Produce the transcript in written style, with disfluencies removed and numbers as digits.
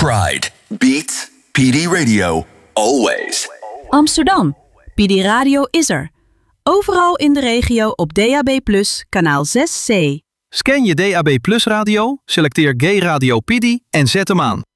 Pride. Beat PD Radio. Always. Amsterdam. PD Radio is er. Overal in de regio op DAB+, kanaal 6C. Scan je DAB+ radio, selecteer Gay Radio PD en zet hem aan.